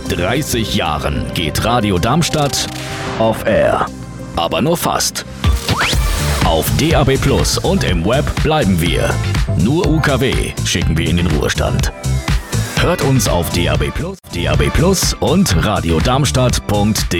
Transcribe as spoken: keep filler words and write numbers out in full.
dreißig Jahren geht Radio Darmstadt off air. Aber nur fast. Auf D A B Plus und im Web bleiben wir. Nur U K W schicken wir in den Ruhestand. Hört uns auf D A B Plus, D A B Plus und radiodarmstadt punkt de.